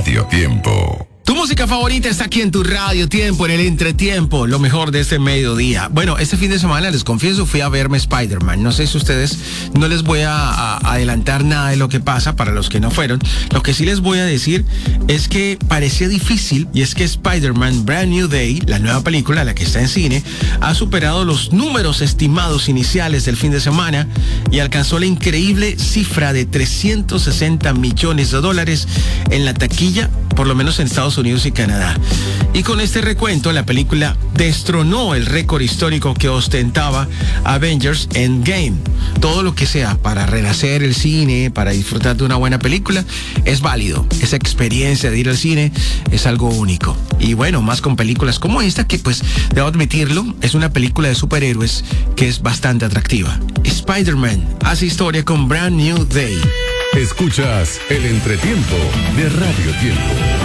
Radio Tiempo. Tu música favorita está aquí en tu Radio Tiempo, en el entretiempo, lo mejor de este mediodía. Bueno, este fin de semana, les confieso, fui a verme Spider-Man. No sé si ustedes, no les voy a adelantar nada de lo que pasa para los que no fueron. Lo que sí les voy a decir es que parecía difícil, y es que Spider-Man Brand New Day, la nueva película, la que está en cine, ha superado los números estimados iniciales del fin de semana y alcanzó la increíble cifra de $360 millones en la taquilla, por lo menos en Estados Unidos y Canadá. Y con este recuento, la película destronó el récord histórico que ostentaba Avengers Endgame. Todo lo que sea para renacer el cine, para disfrutar de una buena película, es válido. Esa experiencia de ir al cine es algo único. Y bueno, más con películas como esta, que pues, debo admitirlo, es una película de superhéroes que es bastante atractiva. Spider-Man hace historia con Brand New Day. Escuchas el entretiempo de Radio Tiempo.